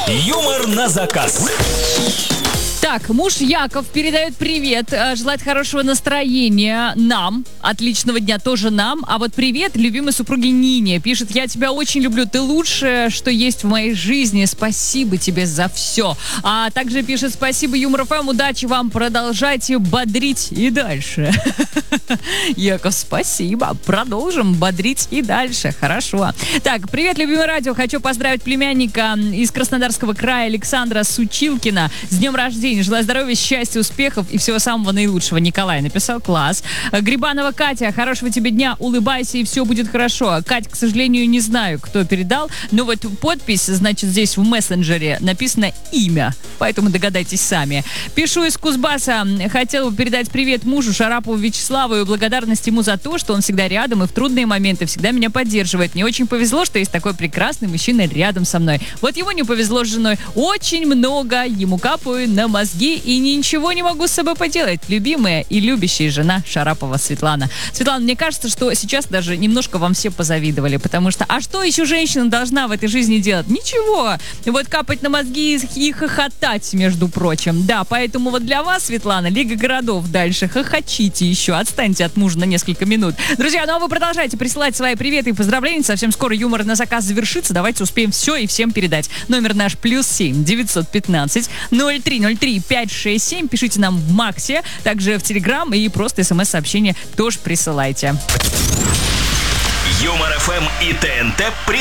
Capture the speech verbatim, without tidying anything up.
Юмор на заказ. Так, муж Яков передает привет, э, желает хорошего настроения нам, отличного дня тоже нам, а вот привет любимой супруге Нине. Пишет: я тебя очень люблю, ты лучшее, что есть в моей жизни, спасибо тебе за все. А также пишет: спасибо, Юмор ФМ, удачи вам, продолжайте бодрить и дальше. Яков, спасибо, продолжим бодрить и дальше, хорошо. Так, привет, любимое радио, хочу поздравить племянника из Краснодарского края Александра Сучилкина с днем рождения. Желаю здоровья, счастья, успехов и всего самого наилучшего. Николай написал, класс. Грибанова Катя, хорошего тебе дня, улыбайся и все будет хорошо. Кать, к сожалению, не знаю, кто передал, но вот подпись, значит, здесь в мессенджере написано имя, поэтому догадайтесь сами. Пишу из Кузбасса, хотел бы передать привет мужу Шарапову Вячеславу и благодарность ему за то, что он всегда рядом и в трудные моменты всегда меня поддерживает. Мне очень повезло, что есть такой прекрасный мужчина рядом со мной. Вот его не повезло с женой. Очень много ему капаю на мозги и ничего не могу с собой поделать. Любимая и любящая жена Шарапова Светлана. Светлана, мне кажется, что сейчас даже немножко вам все позавидовали, потому что, а что еще женщина должна в этой жизни делать? Ничего. Вот капать на мозги и хохотать, между прочим. Да, поэтому вот для вас, Светлана, Лига городов дальше. Хохочите еще, отстаньте от мужа на несколько минут. Друзья, ну а вы продолжайте присылать свои приветы и поздравления. Совсем скоро юмор на заказ завершится. Давайте успеем все и всем передать. Номер наш плюс семь девятьсот пятнадцать ноль три ноль три пять шесть семь. Пишите нам в Максе, также в Телеграм и просто смс-сообщение тоже присылайте. Юмор ФМ и ТНТ